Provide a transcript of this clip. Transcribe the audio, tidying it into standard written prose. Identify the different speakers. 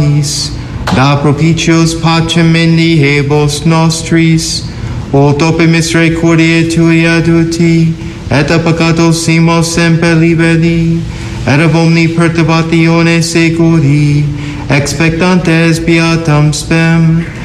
Speaker 1: nobis, da propitios pacem mendigebus nostris, o tope misericordiae tui aduti, et a peccatos simos semper liberi, et ab omni perturbatione securi, expectantes beatam spem,